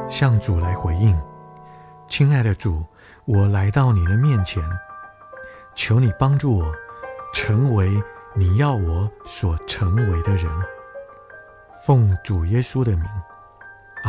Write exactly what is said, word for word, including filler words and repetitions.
向主来回应：亲爱的主，我来到你的面前，求你帮助我成为你要我所成为的人。奉主耶稣的名。